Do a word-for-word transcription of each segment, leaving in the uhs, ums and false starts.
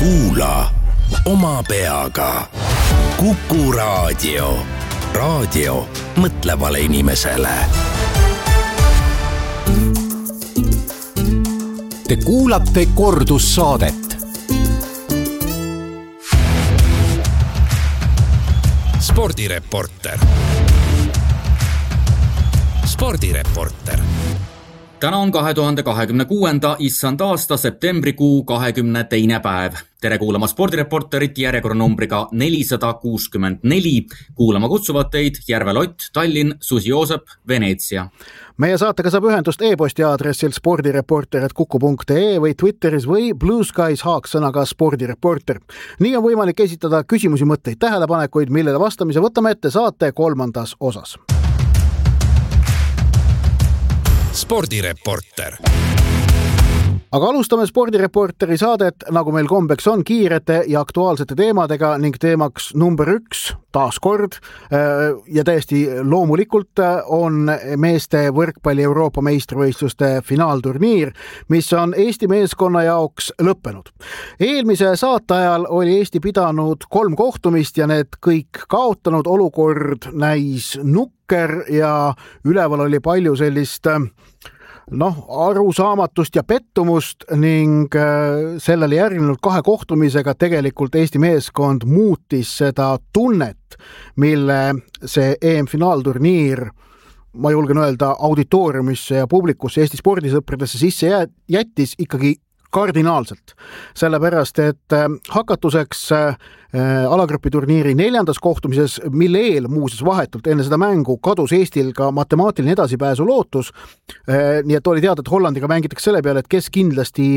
Kuula oma peaga. Kuku Raadio. Raadio mõtlevale inimesele. Te kuulate kordussaadet. Spordireporter. Spordireporter. Täna on kahe tuhande kahekümne kuuenda issand aasta septembrikuu kahekümne teine päev. Tere kuulama Spordireporterit järjekorranumbriga nelisada kuuskümmend neli. Kuulama kutsuvad teid Järve Lott, Tallinn, Susi Joosep, Veneetsia. Meie saatega saab ühendust e-posti aadressil spordireporter et kuku punkt ee või Twitteris või Blue Skies haaksõnaga spordireporter. Nii on võimalik esitada küsimusi, mõtteid, tähelepanekuid, millele vastamise võtame ette saate kolmandas osas. Spordireporter. Aga alustame Spordireporteri saadet, nagu meil kombeks on, kiirete ja aktuaalsete teemadega ning teemaks number üks, taas kord, ja täiesti loomulikult on meeste võrkpalli Euroopa meistrivõistluste finaalturniir, mis on Eesti meeskonna jaoks lõppenud. Eelmise saate ajal oli Eesti pidanud kolm kohtumist ja need kõik kaotanud. Olukord näis nukker ja üleval oli palju sellist noh, arusaamatust ja pettumust ning sellele järgnenud kahe kohtumisega tegelikult Eesti meeskond muutis seda tunnet, mille see E M-finaalturniir, ma julgen öelda, auditooriumisse ja publikusse, Eesti spordisõpradesse sisse jättis ikkagi kardinaalselt. Sellepärast, et hakatuseks alagrupi turniiri neljandas kohtumises, mille eel muuses vahetult enne seda mängu kadus Eestil ka matemaatiline edasipääsu lootus. Nii et oli teada, et Hollandiga mängitakse selle peale, et kes kindlasti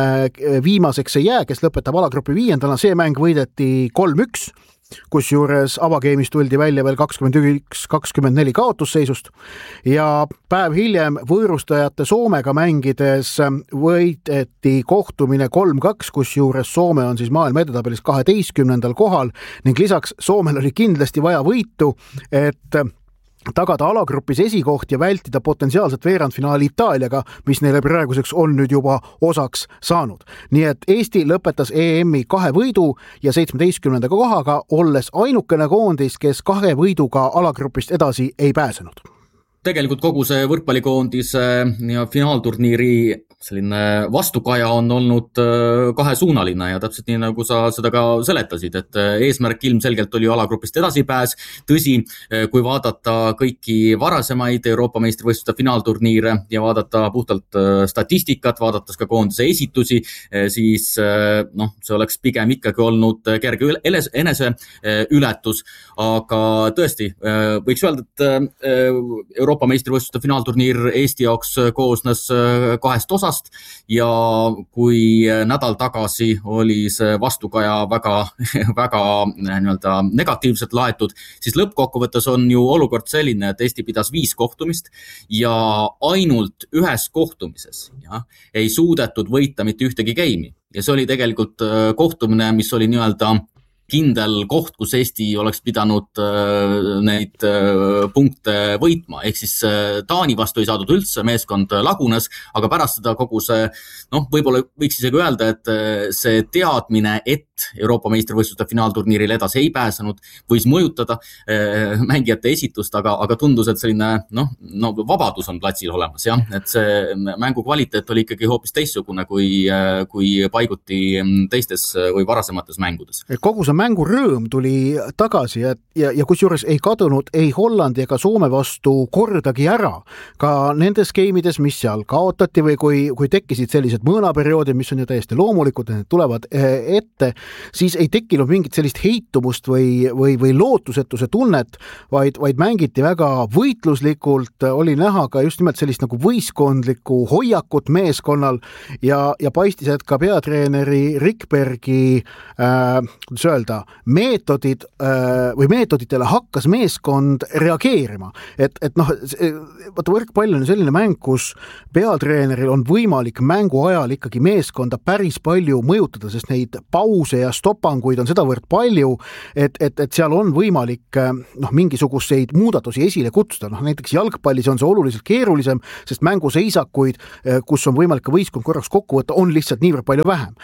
viimaseks ei jää, kes lõpetab alagrupi viiendana. See mäng võideti kolm üks, kus juures avageemis tuldi välja veel kakskümmend üks kakskümmend neli kaotusseisust ja päev hiljem võõrustajate Soomega mängides võideti kohtumine kolm kaks, kus juures Soome on siis maailma edetabelis kaheteistkümnendal kohal ning lisaks Soomel oli kindlasti vaja võitu, et tagada alagrupis esikoht ja vältida potentsiaalset veerandfinaali Itaaliaga, mis neile praeguseks on nüüd juba osaks saanud. Nii et Eesti lõpetas E M-i kahe võidu ja seitsmeteistkümnenda kohaga, olles ainukene koondis, kes kahe võiduga alagrupist edasi ei pääsenud. Tegelikult kogu see võrkpallikoondise ja finaalturniiri selline vastukaja on olnud kahesuunaline ja täpselt nii, nagu sa seda ka seletasid, et eesmärk ilmselgelt oli alagrupist edasipääs. Tõsi, kui vaadata kõiki varasemaid Euroopa meistrivõistluste finaalturniire ja vaadata puhtalt statistikat, vaadates ka koondise esitusi, siis noh, see oleks pigem ikkagi olnud kerge enese ületus, aga tõesti, võiks öelda, et Euroopa Euroopa meistrivõistluste finaalturniir Eesti jaoks koosnes kahest osast ja kui nädal tagasi oli see vastukaja väga, väga nii-öelda negatiivselt laetud, siis lõppkokkuvõttes on ju olukord selline, et Eesti pidas viis kohtumist ja ainult ühes kohtumises ja, ei suudetud võita mitte ühtegi geimi. Ja see oli tegelikult kohtumine, mis oli nii-öelda kindel koht, kus Eesti oleks pidanud neid punkte võitma. Ehk siis Taani vastu ei saadud üldse, meeskond lagunes, aga pärast seda kogu see, noh, võib-olla võiks isegi öelda, et see teadmine, et Euroopa meistrivõistluste finaalturniiril edasi ei pääsenud, võis mõjutada mängijate esitust, aga, aga tundus, et selline noh, no, vabadus on platsil olemas, jah? Et see mängu kvaliteet oli ikkagi hoopis teistsugune kui, kui paiguti teistes või varasemates mängudes. Kogu see mängu rõõm tuli tagasi ja, ja, ja kus juures ei kadunud ei Hollandi ega Soome vastu kordagi ära. Ka nendes geimides, mis seal kaotati või kui, kui tekkisid sellised mõõnaperioodid, mis on ju täiesti loomulikud, need tulevad ette, siis ei tekkinud mingit sellist heitumust või, või, või lootusetuse tunnet, vaid, vaid mängiti väga võitluslikult, oli näha ka just nimelt sellist nagu võistkondlikku hoiakut meeskonnal ja, ja paistis, et ka peatreeneri Rikbergi äh, kuidas öelda, nii-öelda meetodid või meetoditele hakkas meeskond reageerima. Et, et noh, vaata võrkpall on selline mäng, kus peatreeneril on võimalik mängu ajal ikkagi meeskonda päris palju mõjutada, sest neid pause ja stopanguid on sedavõrd palju, et, et, et seal on võimalik noh, mingisuguseid muudatusi esile kutsuda. Noh, näiteks jalgpallis on see oluliselt keerulisem, sest mänguseisakuid, kus on võimalik ka võistkond korraks kokku võtta, on lihtsalt niivõrd palju vähem.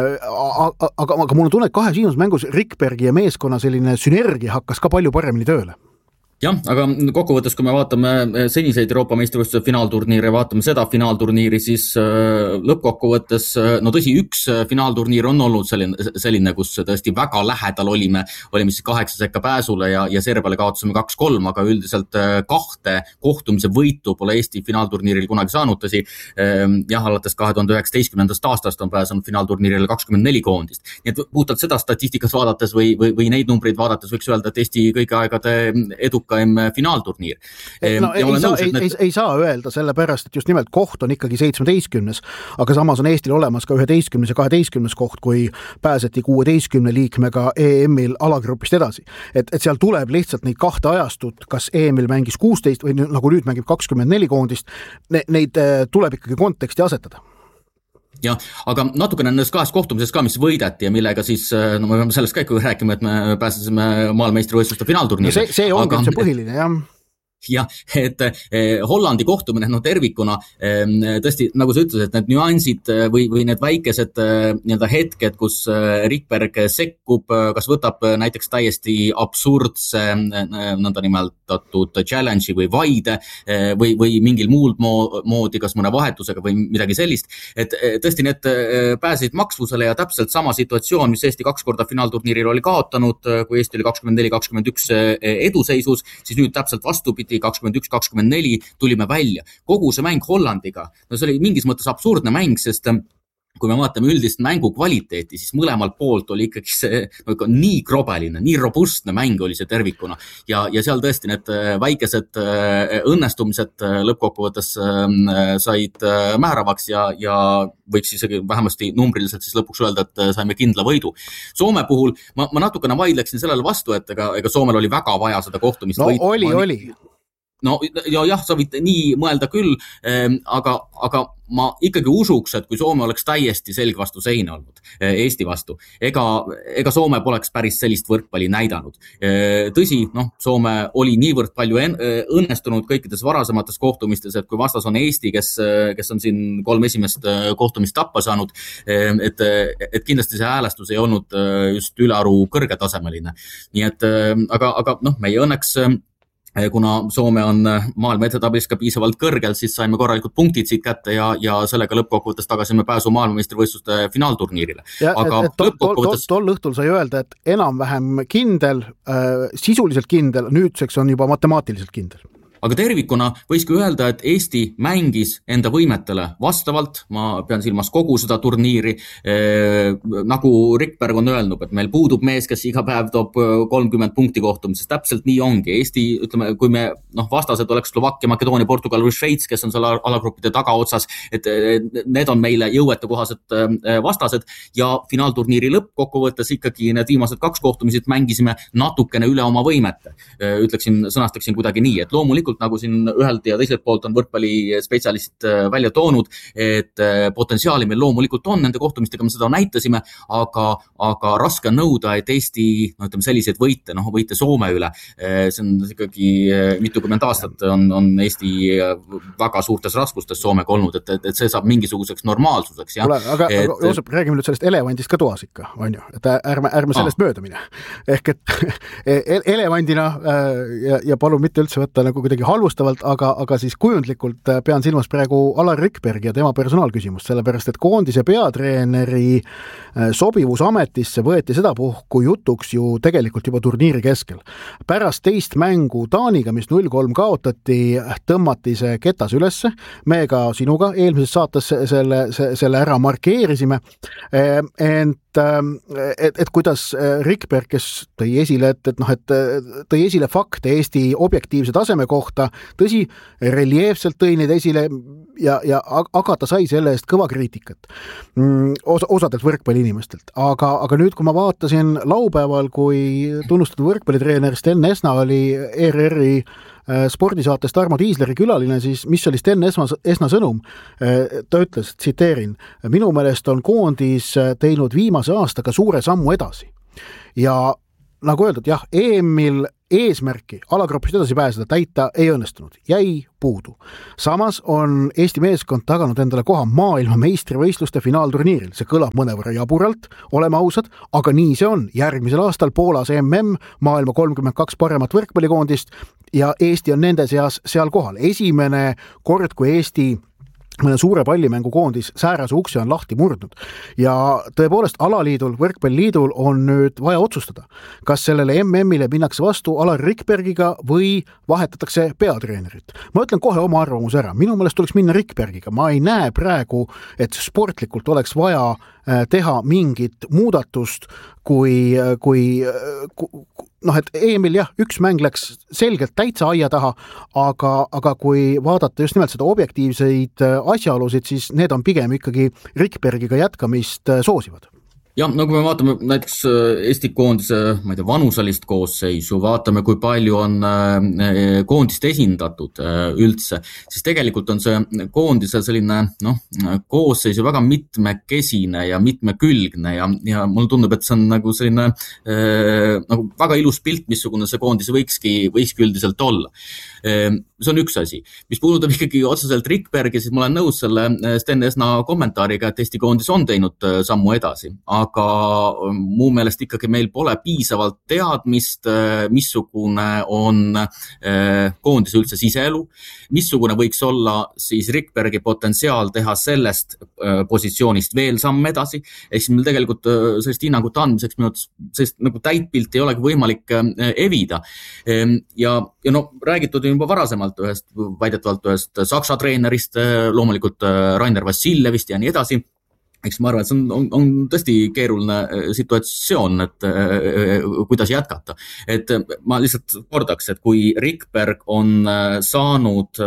Aga, aga, aga mul on tunne, et kahe siinus mängus Rikbergi ja meeskonna selline sünergia hakkas ka palju paremini tööle. Jah, aga kokkuvõttes, kui me vaatame seniseid Euroopa meistrivõistluse finaalturniire, vaatame seda finaalturniiri, siis lõppkokkuvõttes, no tõsi, üks finaalturniir on olnud selline, selline kus tõesti väga lähedal olime, olime siis kaheksa sekka pääsule ja, ja Serbiale kaotasime kaks kolm, aga üldiselt kahte kohtumise võitu pole Eesti finaalturniiril kunagi saanud, tõsi, jah, alates kahe tuhande üheksateistkümnendast aastast on pääsenud finaalturniirile kakskümmend neli koondist. Nii et puhtalt seda statistikat vaadates või, või, või neid numbreid vaadates võiks öelda, et Eesti kõige aegade edu finaalturniir. No, ei, saa, nõus, ei, need... ei, ei saa öelda sellepärast, et just nimelt koht on ikkagi seitsmeteistkümnes, aga samas on Eestil olemas ka üheteistkümnes ja kaheteistkümnes koht, kui pääseti kuueteistkümne liikmega E M-il alagrupist edasi. Et, et seal tuleb lihtsalt neid kahte ajastut, kas E M-il mängis kuusteist või nagu nüüd mängib kakskümmend neli koondist, ne, neid tuleb ikkagi konteksti asetada. Ja, aga natukene nendest kahest kohtumisest ka, mis võideti ja millega siis, no me peame sellest ka ikka rääkima, et me pääsesime maailmameistrivõistluste finaalturniiri. No see, see ongi aga... see põhiline, jah. Jah, et eh, Hollandi kohtumine no tervikuna eh, tõesti, nagu sa ütlesid, et need nüansid või, või need väikesed eh, nii-öelda hetked, kus eh, Rikberg sekkub, kas võtab näiteks täiesti absurdse eh, nõnda nimetatud challenge'i või vaide eh, või, või mingil muul moodi, kas mõne vahetusega või midagi sellist, et eh, tõesti need eh, pääsesid maksvusele ja täpselt sama situatsioon, mis Eesti kaks korda finaalturniiril oli kaotanud, kui Eesti oli kakskümmend neli kakskümmend üks eduseisus, siis nüüd täpselt vastupidi kakskümmend üks kakskümmend neli tulime välja. Kogu see mäng Hollandiga, no see oli mingis mõttes absurdne mäng, sest kui me vaatame üldist mängu kvaliteeti, siis mõlemalt poolt oli ikkagi see no, nii krobeline, nii robustne mäng oli see tervikuna. Ja, ja seal tõesti need väikesed õnnestumised lõppkokkuvõttes said määravaks ja, ja võiks isegi vähemasti numbriliselt siis lõpuks öelda, et saime kindla võidu. Soome puhul ma, ma natukene vaidleksin sellele vastu, et ega, ega Soomel oli väga vaja seda kohtumist no, võitu. oli, ma, oli. No ja, jah, sa võid nii mõelda küll, aga, aga ma ikkagi usuks, et kui Soome oleks täiesti selg vastu seina olnud Eesti vastu, ega, ega Soome poleks päris sellist võrkpalli näidanud. Tõsi, noh, Soome oli niivõrd palju en, õnnestunud kõikides varasemates kohtumistes, et kui vastas on Eesti, kes, kes on siin kolm esimest kohtumist tappa saanud, et, et kindlasti see häälestus ei olnud just ülearu kõrgetasemeline. Nii et, aga, aga noh, meie õnneks kuna Soome on maailma edetablis ka piisavalt kõrgel, siis saime korralikud punktid siit kätte ja, ja sellega lõppkokkuvõttes tagasime pääsu maailmameistrivõistluste finaalturniirile. Ja, aga et, et tol, lõppkokkuvõttes... tol, tol õhtul sai öelda, et enam-vähem kindel, äh, sisuliselt kindel, nüüdseks on juba matemaatiliselt kindel. Aga tervikuna võiski öelda, et Eesti mängis enda võimetele vastavalt, ma pean silmas kogu seda turniiri, eh, nagu Rikberg on öelnud, et meil puudub mees, kes iga päev toob kolmkümmend punkti kohtumises, täpselt nii ongi. Eesti, ütleme, kui me noh, vastased oleks Slovakkia, Makedoonia, Portugal või Šveits, kes on selle alagruppide tagaotsas, et need on meile jõuete kohased vastased ja finaalturniiri lõppkokkuvõttes ikkagi need viimased kaks kohtumisid mängisime natukene üle oma võimete. Ütleksin, sõnastaksin kuidagi nii, et loomulikult nagu siin ühelt ja teiselt poolt on võrkpalli spetsialist välja toonud, et potentsiaali meil loomulikult on, nende kohtumistega me seda näitasime, aga, aga raske on nõuda, et Eesti, no ütleme selliseid võite, noh võite Soome üle, see on ikkagi mitukümmend aastat on, on Eesti väga suurtes raskustes Soomega olnud, et, et, et see saab mingisuguseks normaalsuseks. Ja? Kule, aga et, Joosep, räägime nüüd sellest elevandist ka toas ikka, on ju, et ärme, ärme sellest ah. mööda mine. Ehk et elevandina ja, ja palun mitte üldse võtta nagu kuidagi halvustavalt, aga, aga siis kujundlikult pean silmas praegu Alar Rikberg ja tema personaalküsimust, sellepärast et koondise peatreeneri sobivus ametisse võeti seda puhku jutuks ju tegelikult juba turniiri keskel. Pärast teist mängu Taaniga, mis null kolm kaotati, tõmmati see ketas ülesse, me ka sinuga eelmises saates selle, selle ära markeerisime, ent et, et kuidas Rikberg, kes tõi esile, et, et, noh, et tõi esile fakte Eesti objektiivse taseme kohta, kohta. Tõsi, reljeefselt tõi neid esile ja, ja aga ta sai selle eest kõva kriitikat Os, osadelt võrkpalliinimestelt. Aga, aga nüüd, kui ma vaatasin laupäeval, kui tunnustatud võrkpallitreener Sten Esna oli E R R-i spordisaates Tarmo Tiisleri külaline, siis mis oli Sten Esna, Esna sõnum? Ta ütles, tsiteerin, minu meelest on koondis teinud viimase aastaga suure sammu edasi. Ja nagu öeldud, jah, E M-il eesmärki alagrupist edasi pääseda täita ei õnnestunud, jäi puudu. Samas on Eesti meeskond taganud endale koha maailma meistrivõistluste finaalturniiril. See kõlab mõnevõrra jaburalt, oleme ausad, aga nii see on. Järgmisel aastal Poolas M M, maailma kolmkümmend kaks paremat võrkpallikoondist ja Eesti on nende seas seal kohal. Esimene kord, kui Eesti mõne suure pallimängu koondis säärase uksi on lahti murdnud. Ja tõepoolest alaliidul, võrkpalliliidul on nüüd vaja otsustada, kas sellele M M-ile minnakse vastu Alar Rikbergiga või vahetatakse peatreenerit. Ma ütlen kohe oma arvamus ära. Minu meelest tuleks minna Rikbergiga. Ma ei näe praegu, et sportlikult oleks vaja teha mingit muudatust, kui, kui, noh, et E M-il jah, üks mäng läks selgelt täitsa aia taha, aga, aga kui vaadata just nimelt seda objektiivseid asjaolusid, siis need on pigem ikkagi Rikbergiga jätkamist soosivad. Jah, no kui me vaatame näiteks Eesti koondise, ma ei tea, vanusalist koosseisu, vaatame, kui palju on koondist esindatud üldse, siis tegelikult on see koondise selline no, koosseis väga mitmekesine ja mitmekülgne ja, ja mulle tundub, et see on nagu selline nagu väga ilus pilt, missugune see koondis võikski, võikski üldiselt olla. See on üks asi. Mis puudutab ikkagi otseselt Rikbergi, siis ma olen nõus selle Sten Esna kommentaariga, et Eesti koondis on teinud sammu edasi, aga muu meelest ikkagi meil pole piisavalt teadmist, missugune on koondise üldse siseelu, missugune võiks olla siis Rikbergi potentsiaal teha sellest positsioonist veel samm edasi, ehk siis meil tegelikult sellist hinnangut andmiseks minut sellist nagu täitpilt ei olegi võimalik evida. Ja, ja no räägitud juba varasemalt ühest, väidetavalt ühest Saksa treenerist, loomulikult Rainer Vassiljevist ja nii edasi. Eks ma arvan, et see on, on, on tõesti keeruline situatsioon, et kuidas jätkata. Et ma lihtsalt kordaks, et kui Rikberg on saanud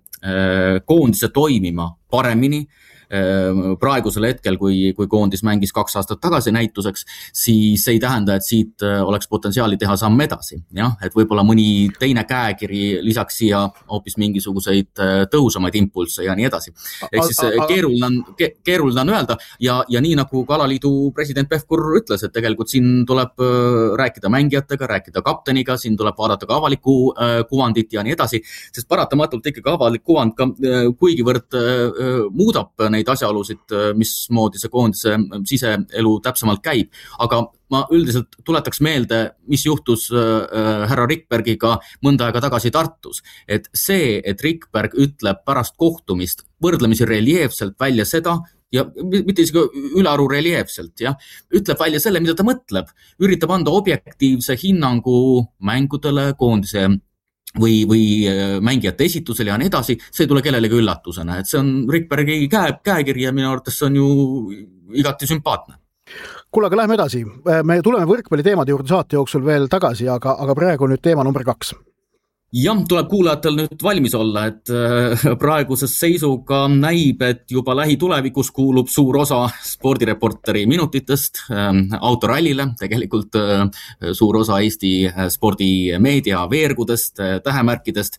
koondise toimima paremini, praegusel hetkel, kui, kui koondis mängis kaks aastat tagasi näituseks, siis ei tähenda, et siit oleks potentsiaali teha samm edasi. Jah, et võib-olla mõni teine käekiri lisaks siia hoopis mingisuguseid tõhusamaid impulsse ja nii edasi. Ehk siis keeruline on, keeruline on öelda ja, ja nii nagu ka alaliidu president Pevkur ütles, et tegelikult siin tuleb rääkida mängijatega, rääkida kapteniga, siin tuleb vaadata ka avaliku kuvandit ja nii edasi, sest paratamatult ikkagi avalik kuvand ka kuigivõrd muudab neid asjaolusid, mismoodi see koondise siseelu täpsemalt käib. Aga ma üldiselt tuletaks meelde, mis juhtus äh, härra Rikbergiga mõnda aega tagasi Tartus. Et see, et Rikberg ütleb pärast kohtumist võrdlemisi reljeefselt välja seda, ja mitte isegi ülearu reljeefselt, jah, ütleb välja selle, mida ta mõtleb, üritab anda objektiivse hinnangu mängudele, koondise või, või mängijate esitusele ja nii edasi, see ei tule kellelegi üllatusena, et see on Rikbergi käe, käekiri ja minu arvates see on ju igati sümpaatne. Kuule, aga lähme edasi. Me tuleme võrkpalli teemade juurde saate jooksul veel tagasi, aga, aga praegu nüüd teema number kaks. Jah, tuleb kuulajatel nüüd valmis olla, et praeguses seisuga näib, et juba lähitulevikus kuulub suur osa spordireporteri minutitest autorallile, tegelikult suur osa Eesti spordimeedia veergudest, tähemärkidest,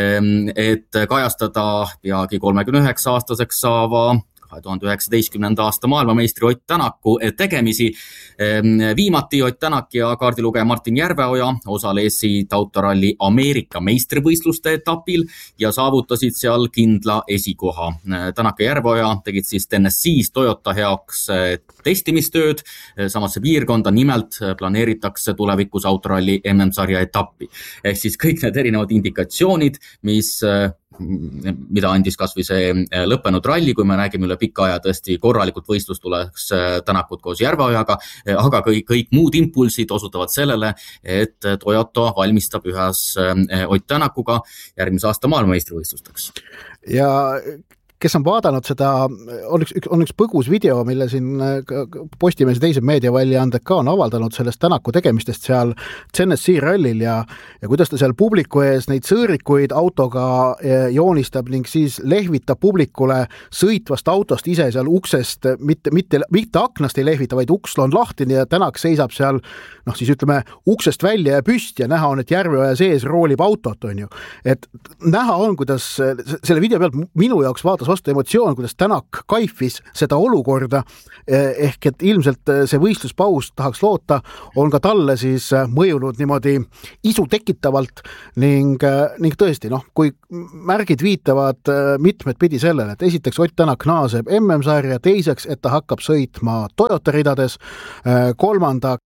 et kajastada peagi kolmekümne üheksa aastaseks saava kahe tuhande üheksateistkümnenda aasta maailmameistri Ott Tänaku tegemisi. Viimati Ott Tänak ja kaardilugeja Martin Järveoja osalesid autoralli Ameerika meistrivõistluste etapil ja saavutasid seal kindla esikoha. Tänak ja Järveoja tegid siis Tennessee's Toyota heaks testimistööd. Samasse piirkonda nimelt planeeritakse tulevikus autoralli M M-sarja etappi. Ehk siis kõik need erinevad indikatsioonid, mis mida andis kas või see lõppenud ralli, kui me räägime üle pika aja tõesti korralikult võistlust tuleks Tänakut koos Järveojaga, aga kõik, kõik muud impulsid osutavad sellele, et Toyota valmistab ühes Ott Tänakuga järgmise aasta maailmameistrivõistlusteks. Ja kes on vaadanud seda, on üks, on üks põgus video, mille siin Postimees ja teised meediaväljaanded ka on avaldanud sellest Tänaku tegemistest seal Tennessee rallil ja, ja kuidas ta seal publiku ees neid sõõrikuid autoga joonistab ning siis lehvitab publikule sõitvast autost ise seal uksest, mitte, mitte, mitte aknast ei lehvita, vaid uks on lahtini ja Tänak seisab seal, noh siis ütleme, uksest välja ja püsti ja näha on, et Järveoja sees roolib autot, on ju. Et näha on, kuidas selle video pealt minu jaoks vaatas vastu emotsioon, kuidas Tänak kaifis seda olukorda, ehk et ilmselt see võistluspaus, tahaks loota, on ka talle siis mõjunud niimoodi isu tekitavalt ning, ning tõesti, noh, kui märgid viitavad mitmed pidi sellele, et esiteks Ott Tänak naaseb M M-sarja, teiseks, et ta hakkab sõitma Toyota ridades, kolmanda